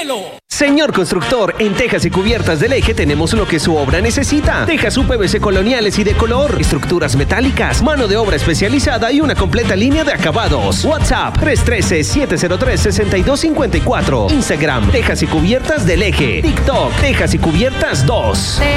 cielo. Señor constructor, en Tejas y Cubiertas del Eje tenemos lo que su obra necesita. Tejas UPVC coloniales y de color, estructuras metálicas, mano de obra especializada y una completa línea de acabados. WhatsApp 313-703-6254. Instagram Tejas y Cubiertas del Eje. TikTok Tejas y Cubiertas 2.